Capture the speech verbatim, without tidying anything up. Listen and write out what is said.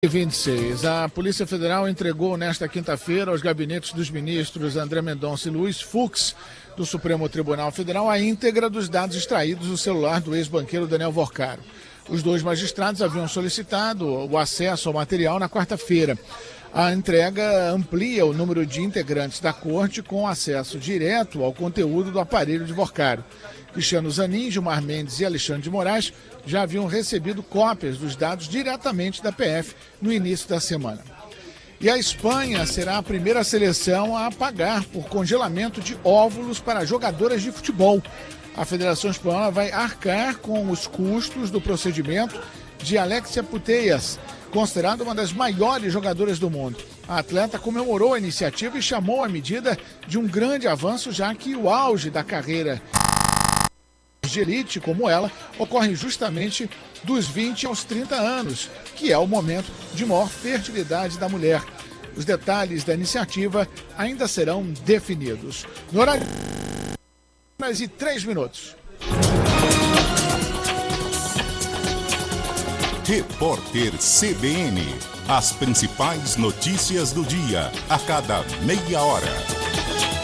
vinte e seis. A Polícia Federal entregou nesta quinta-feira aos gabinetes dos ministros André Mendonça e Luiz Fux, do Supremo Tribunal Federal, a íntegra dos dados extraídos do celular do ex-banqueiro Daniel Vorcaro. Os dois magistrados haviam solicitado o acesso ao material na quarta-feira. A entrega amplia o número de integrantes da corte com acesso direto ao conteúdo do aparelho de Vorcaro. Cristiano Zanin, Gilmar Mendes e Alexandre de Moraes já haviam recebido cópias dos dados diretamente da P F no início da semana. E a Espanha será a primeira seleção a pagar por congelamento de óvulos para jogadoras de futebol. A Federação Espanhola vai arcar com os custos do procedimento de Alexia Putellas, considerada uma das maiores jogadoras do mundo. A atleta comemorou a iniciativa e chamou a medida de um grande avanço, já que o auge da carreira de elite como ela ocorre justamente dos vinte aos trinta anos, que é o momento de maior fertilidade da mulher. Os detalhes da iniciativa ainda serão definidos. No horário e três minutos. Repórter C B N. As principais notícias do dia, a cada meia hora.